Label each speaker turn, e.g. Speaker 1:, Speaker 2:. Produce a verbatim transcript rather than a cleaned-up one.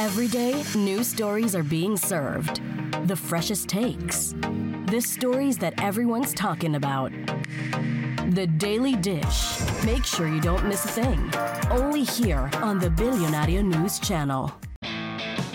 Speaker 1: Every day, new stories are being served. The freshest takes. The stories that everyone's talking about. The Daily Dish. Make sure you don't miss a thing. Only here on the Billionario News Channel.